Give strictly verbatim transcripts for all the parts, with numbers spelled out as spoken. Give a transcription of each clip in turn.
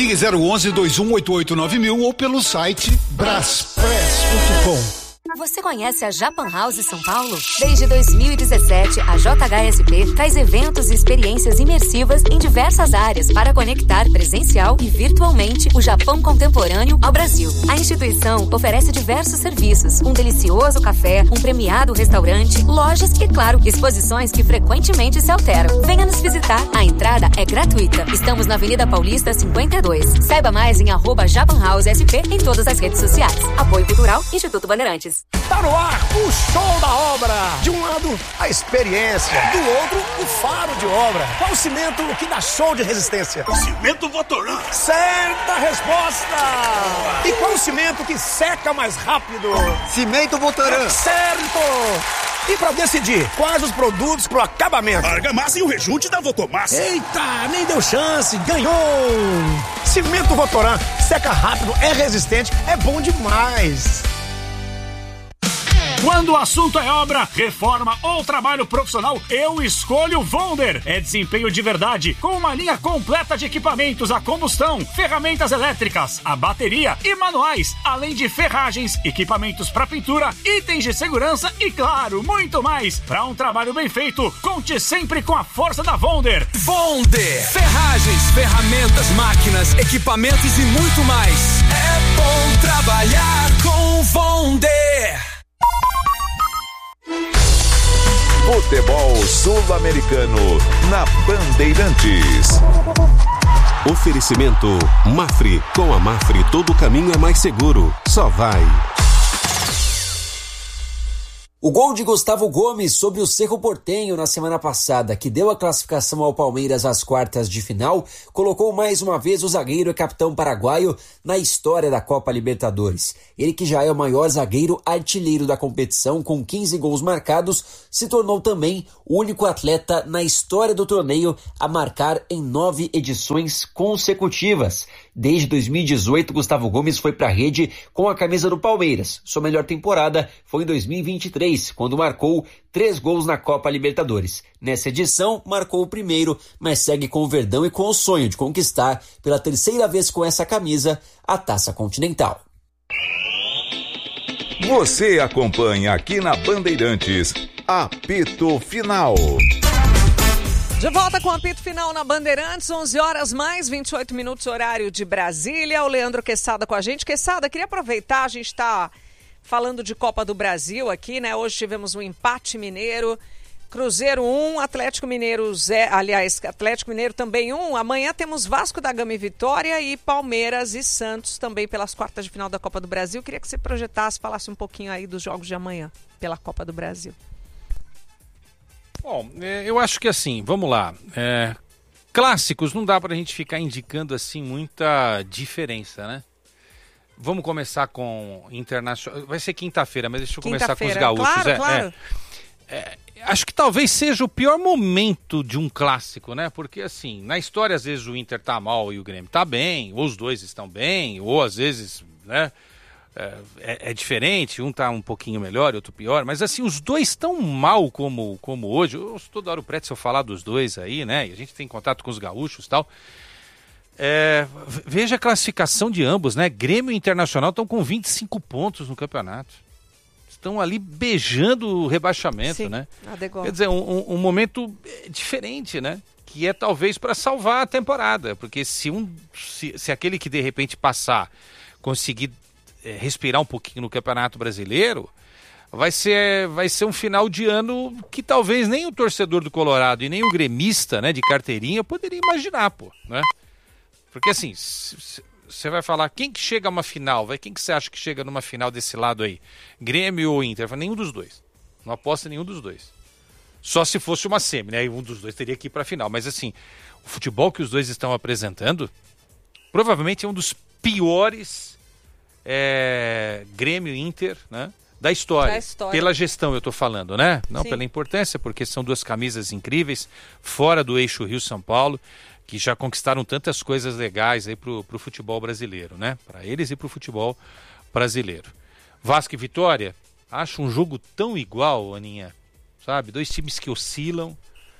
Ligue zero onze, dois um oito oito nove mil ou pelo site braspress ponto com. Você conhece a Japan House São Paulo? Desde dois mil e dezessete, a J H S P traz eventos e experiências imersivas em diversas áreas para conectar presencial e virtualmente o Japão contemporâneo ao Brasil. A instituição oferece diversos serviços, um delicioso café, um premiado restaurante, lojas e, claro, exposições que frequentemente se alteram. Venha nos visitar. A entrada é gratuita. Estamos na Avenida Paulista cinquenta e dois. Saiba mais em arroba Japan House S P em todas as redes sociais. Apoio Cultural, Instituto Bandeirantes. Tá no ar o show da obra. De um lado, a experiência. Do outro, o faro de obra. Qual o cimento que dá show de resistência? Cimento Votoran. Certa resposta. E qual o cimento que seca mais rápido? Cimento Votoran. Certo. E pra decidir quais os produtos pro acabamento? Argamassa e o rejunte da Votomassa. Eita, nem deu chance, ganhou! Cimento Votoran, seca rápido, é resistente, é bom demais. Quando o assunto é obra, reforma ou trabalho profissional, eu escolho Vonder. É desempenho de verdade, com uma linha completa de equipamentos a combustão, ferramentas elétricas, a bateria e manuais, além de ferragens, equipamentos para pintura, itens de segurança e, claro, muito mais. Para um trabalho bem feito, conte sempre com a força da Vonder. Vonder. Ferragens, ferramentas, máquinas, equipamentos e muito mais. É bom trabalhar com Vonder. Futebol Sul-Americano na Bandeirantes. Oferecimento Mafre. Com a Mafre todo caminho é mais seguro. Só vai. O gol de Gustavo Gomes sobre o Cerro Porteño na semana passada, que deu a classificação ao Palmeiras às quartas de final, colocou mais uma vez o zagueiro e capitão paraguaio na história da Copa Libertadores. Ele, que já é o maior zagueiro artilheiro da competição, com quinze gols marcados, se tornou também o único atleta na história do torneio a marcar em nove edições consecutivas. Desde dois mil e dezoito, Gustavo Gomes foi para a rede com a camisa do Palmeiras. Sua melhor temporada foi em dois mil e vinte e três, quando marcou três gols na Copa Libertadores. Nessa edição, marcou o primeiro, mas segue com o Verdão e com o sonho de conquistar, pela terceira vez com essa camisa, a Taça Continental. Você acompanha aqui na Bandeirantes, Apito Final. De volta com o apito final na Bandeirantes, onze horas mais vinte e oito minutos, horário de Brasília. O Leandro Quesada com a gente. Quesada, queria aproveitar, a gente está falando de Copa do Brasil aqui, né? Hoje tivemos um empate mineiro, Cruzeiro um, Atlético Mineiro zero, aliás, Atlético Mineiro também um. Amanhã temos Vasco da Gama e Vitória e Palmeiras e Santos também pelas quartas de final da Copa do Brasil. Queria que você projetasse, falasse um pouquinho aí dos jogos de amanhã pela Copa do Brasil. Bom, eu acho que assim, vamos lá, é, clássicos não dá pra gente ficar indicando assim muita diferença, né? Vamos começar com Internacional, vai ser quinta-feira, mas deixa eu começar com os gaúchos. Claro, é, claro. É, é, acho que talvez seja o pior momento de um clássico, né? Porque assim, na história às vezes o Inter tá mal e o Grêmio tá bem, ou os dois estão bem, ou às vezes, né? É, é diferente, um tá um pouquinho melhor e outro pior, mas assim, os dois tão mal como, como hoje. Eu estou toda hora o Pretzel falar dos dois aí, né? E a gente tem contato com os gaúchos e tal. É, veja a classificação de ambos, né? Grêmio e Internacional estão com vinte e cinco pontos no campeonato. Estão ali beijando o rebaixamento, Sim, né? Quer dizer, um, um, um momento diferente, né? Que é talvez para salvar a temporada, porque se, um, se, se aquele que de repente passar conseguir respirar um pouquinho no Campeonato Brasileiro, vai ser, vai ser um final de ano que talvez nem o torcedor do Colorado e nem o gremista, né, de carteirinha poderia imaginar, pô, né? Porque assim, você vai falar, quem que chega a uma final? Vai, quem que você acha que chega numa final desse lado aí? Grêmio ou Inter? Nenhum dos dois. Não aposta nenhum dos dois. Só se fosse uma semi, né? Um dos dois teria que ir para a final. Mas assim, o futebol que os dois estão apresentando provavelmente é um dos piores É, Grêmio e Inter, né, da história, da história, pela gestão eu estou falando, né? Não Sim. pela importância, porque são duas camisas incríveis, fora do eixo Rio-São Paulo, que já conquistaram tantas coisas legais aí pro, pro futebol brasileiro, né? Para eles e pro futebol brasileiro. Vasco e Vitória, acho um jogo tão igual, Aninha, sabe? Dois times que oscilam,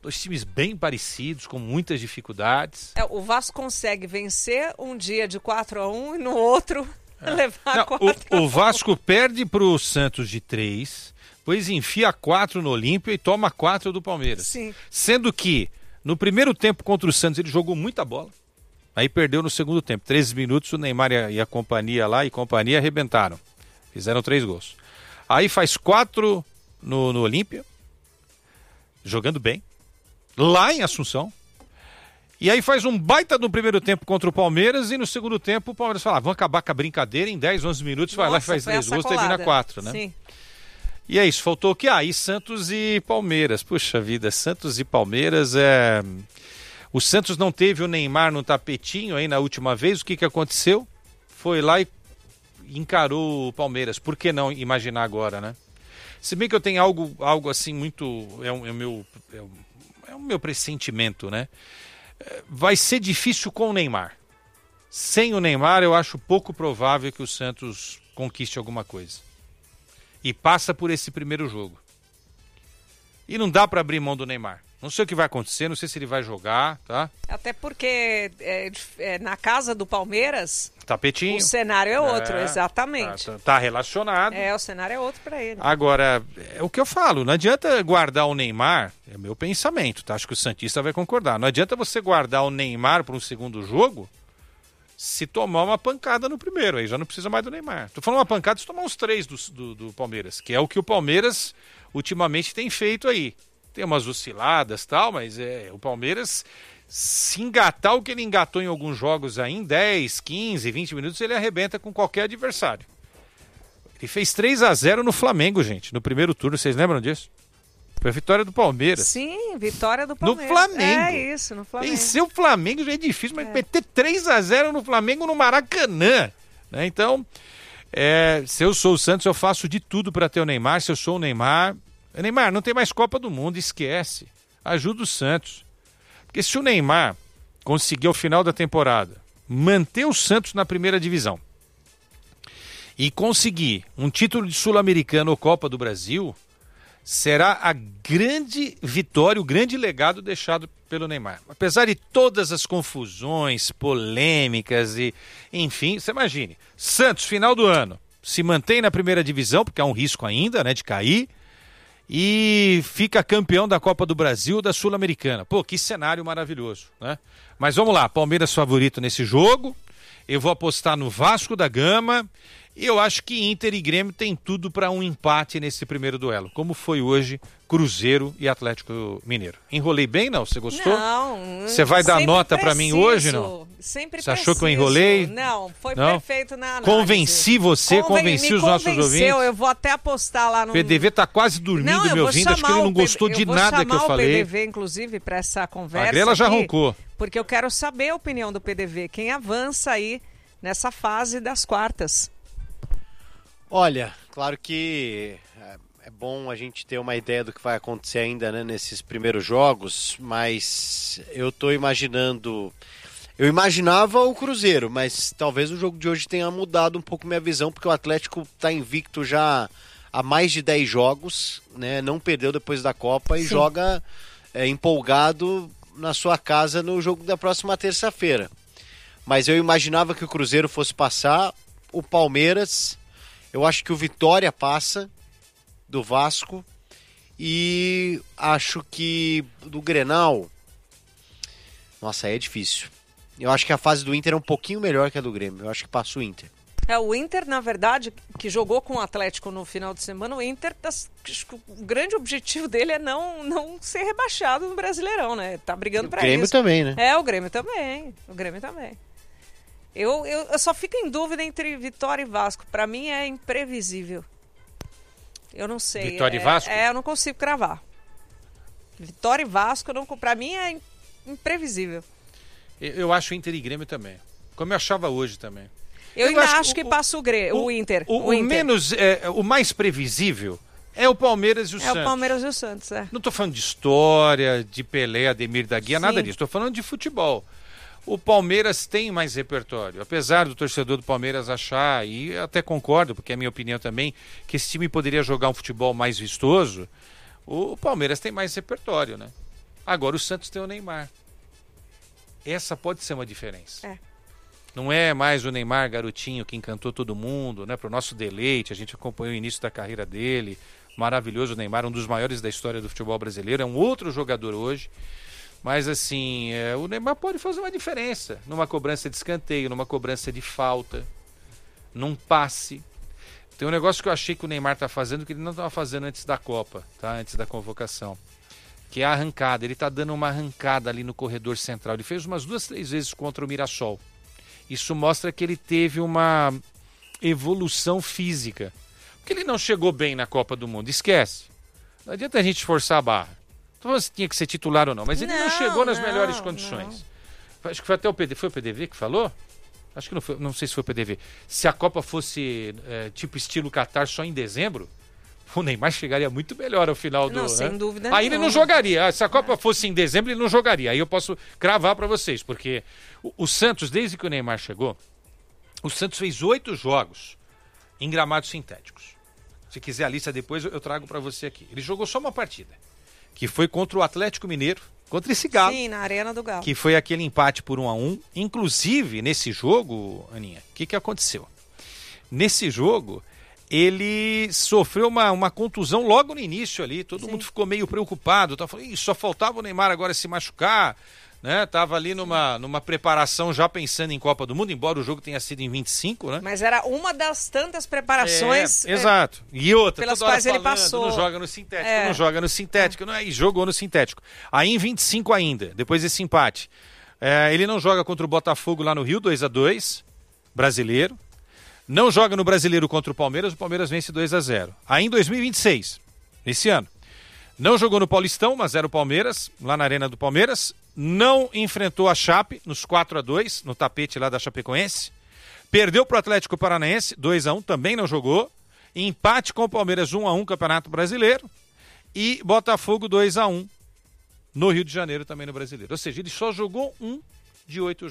Dois times bem parecidos, com muitas dificuldades. É, o Vasco consegue vencer um dia de quatro a um e no outro é. levar Não, quatro a um. O, o Vasco perde para o Santos de três, depois enfia quatro no Olímpia e toma quatro do Palmeiras. Sim. Sendo que no primeiro tempo contra o Santos ele jogou muita bola. Aí perdeu no segundo tempo. treze minutos, o Neymar e a, e a companhia lá e companhia arrebentaram. Fizeram três gols. Aí faz quatro no, no Olímpia, jogando bem. Lá em Assunção. E aí faz um baita no primeiro tempo contra o Palmeiras e no segundo tempo o Palmeiras fala, ah, vamos acabar com a brincadeira, em dez, onze minutos, vai Nossa, lá e faz três gols, termina quatro, né? Sim. E é isso, faltou o quê? Ah, e Santos e Palmeiras. Puxa vida, Santos e Palmeiras é... O Santos não teve o Neymar no tapetinho aí na última vez, o que que aconteceu? Foi lá e encarou o Palmeiras. Por que não imaginar agora, né? Se bem que eu tenho algo, algo assim muito... É o, é o meu... É o, é o meu pressentimento, né? Vai ser difícil com o Neymar. Sem o Neymar, eu acho pouco provável que o Santos conquiste alguma coisa. E passa por esse primeiro jogo. E não dá para abrir mão do Neymar. Não sei o que vai acontecer, não sei se ele vai jogar, tá? Até porque é, é, na casa do Palmeiras, tapetinho. O cenário é outro, é, exatamente. Tá, tá relacionado. É, o cenário é outro para ele. Agora, é o que eu falo, não adianta guardar o Neymar, é o meu pensamento, tá? Acho que o Santista vai concordar. Não adianta você guardar o Neymar para um segundo jogo se tomar uma pancada no primeiro, aí já não precisa mais do Neymar. Tô falando uma pancada se tomar uns três do, do, do Palmeiras, que é o que o Palmeiras ultimamente tem feito aí. Tem umas osciladas e tal, mas é, o Palmeiras, se engatar o que ele engatou em alguns jogos aí, em dez, quinze, vinte minutos, ele arrebenta com qualquer adversário. Ele fez três a zero no Flamengo, gente, no primeiro turno, vocês lembram disso? Foi a vitória do Palmeiras. Sim, vitória do Palmeiras. No Flamengo. É isso, no Flamengo. Vencer o Flamengo já é difícil, mas é. meter três a zero no Flamengo no Maracanã. Né? Então, é, se eu sou o Santos, eu faço de tudo para ter o Neymar. Se eu sou o Neymar... Neymar, não tem mais Copa do Mundo, esquece. Ajuda o Santos. Porque se o Neymar conseguir ao final da temporada manter o Santos na primeira divisão e conseguir um título de Sul-Americano ou Copa do Brasil, será a grande vitória, o grande legado deixado pelo Neymar. Apesar de todas as confusões, polêmicas e, enfim, você imagine, Santos, final do ano, se mantém na primeira divisão, porque há um risco ainda, né, de cair, e fica campeão da Copa do Brasil, da Sul-Americana. Pô, que cenário maravilhoso, né? Mas vamos lá, Palmeiras favorito nesse jogo, eu vou apostar no Vasco da Gama, e eu acho que Inter e Grêmio tem tudo para um empate nesse primeiro duelo, como foi hoje Cruzeiro e Atlético Mineiro. Enrolei bem, não? Você gostou? Não. Você vai dar nota para mim hoje, não? Sempre Você achou que eu enrolei? Não, foi não? perfeito na análise. Convenci você, Conven... convenci os nossos ouvintes. Eu vou até apostar lá no... O P D V tá quase dormindo não, me ouvindo, acho que ele não gostou P... de nada que eu falei. Eu vou chamar o P D V, inclusive, para essa conversa. A Grela já aqui, roncou. Porque eu quero saber a opinião do P D V, quem avança aí nessa fase das quartas. Olha, claro que é bom a gente ter uma ideia do que vai acontecer ainda, né, nesses primeiros jogos, mas eu tô imaginando... Eu imaginava o Cruzeiro, mas talvez o jogo de hoje tenha mudado um pouco minha visão, porque o Atlético tá invicto já há mais de dez jogos, né, não perdeu depois da Copa e Sim. joga é, empolgado na sua casa no jogo da próxima terça-feira. Mas eu imaginava que o Cruzeiro fosse passar, o Palmeiras... Eu acho que o Vitória passa do Vasco e acho que do Grenal, nossa, aí é difícil. Eu acho que a fase do Inter é um pouquinho melhor que a do Grêmio. Eu acho que passa o Inter. É, o Inter, na verdade, que jogou com o Atlético no final de semana, o Inter, o grande objetivo dele é não, não ser rebaixado no Brasileirão, né? Tá brigando pra isso. O Grêmio também, né? É, o Grêmio também. O Grêmio também. Eu, eu, eu só fico em dúvida entre Vitória e Vasco. Pra mim é imprevisível. Eu não sei. Vitória é, e Vasco? É, eu não consigo cravar. Vitória e Vasco, não, pra mim é imprevisível. Eu, eu acho Inter e Grêmio também. Como eu achava hoje também. Eu, eu ainda acho, acho que, que o, passa o, Grêmio, o, o Inter. O, o, o Inter. menos, é, o mais previsível é o Palmeiras e o é Santos. É o Palmeiras e o Santos, é. Não tô falando de história, de Pelé, Ademir da Guia, Sim. nada disso. Tô falando de futebol. O Palmeiras tem mais repertório, apesar do torcedor do Palmeiras achar, e até concordo, porque é a minha opinião também, que esse time poderia jogar um futebol mais vistoso, o Palmeiras tem mais repertório, né? Agora o Santos tem o Neymar. Essa pode ser uma diferença. É. Não é mais o Neymar garotinho que encantou todo mundo, né? Para o nosso deleite, a gente acompanhou o início da carreira dele. Maravilhoso o Neymar, um dos maiores da história do futebol brasileiro. É um outro jogador hoje. Mas assim, é, o Neymar pode fazer uma diferença. Numa cobrança de escanteio, numa cobrança de falta, num passe. Tem um negócio que eu achei que o Neymar tá fazendo que ele não estava fazendo antes da Copa, tá? Antes da convocação. Que é a arrancada. Ele tá dando uma arrancada ali no corredor central. Ele fez umas duas, três vezes contra o Mirassol. Isso mostra que ele teve uma evolução física. Porque ele não chegou bem na Copa do Mundo. Esquece. Não adianta a gente forçar a barra. Não tô falando se tinha que ser titular ou não, mas ele não, não chegou nas não, melhores condições. Não. Acho que foi até o P D V. Foi o P D V que falou? Acho que não foi. Não sei se foi o P D V. Se a Copa fosse é, tipo estilo Qatar só em dezembro, o Neymar chegaria muito melhor ao final do... Não, sem né? dúvida Aí nenhuma. ele não jogaria. Se a Copa fosse em dezembro, ele não jogaria. Aí eu posso cravar para vocês, porque o, o Santos, desde que o Neymar chegou, o Santos fez oito jogos em gramados sintéticos. Se quiser a lista depois, eu trago para você aqui. Ele jogou só uma partida, que foi contra o Atlético Mineiro, contra esse Galo. Sim, na Arena do Galo. Que foi aquele empate por um a um. Inclusive, nesse jogo, Aninha, o que, que aconteceu? Nesse jogo... ele sofreu uma, uma contusão logo no início ali, todo Sim. mundo ficou meio preocupado, tá falando, só faltava o Neymar agora se machucar, né? Tava ali numa, numa preparação já pensando em Copa do Mundo, embora o jogo tenha sido em vinte e cinco, né? Mas era uma das tantas preparações... É, exato. E outra, pelas toda hora quais ele falando, passou. Não joga no sintético, É. não joga no sintético, não é? E jogou no sintético. Aí em vinte e cinco ainda, depois desse empate, é, ele não joga contra o Botafogo lá no Rio, dois a dois, brasileiro. Não joga no Brasileiro contra o Palmeiras, o Palmeiras vence dois a zero. Aí em dois mil e vinte e seis, esse ano, não jogou no Paulistão, mas era o Palmeiras, lá na Arena do Palmeiras. Não enfrentou a Chape nos quatro a dois, no tapete lá da Chapecoense. Perdeu para o Atlético Paranaense, dois a um, também não jogou. Empate com o Palmeiras, um a um, Campeonato Brasileiro. E Botafogo, dois a um, no Rio de Janeiro, também no Brasileiro. Ou seja, ele só jogou um de oito jogos.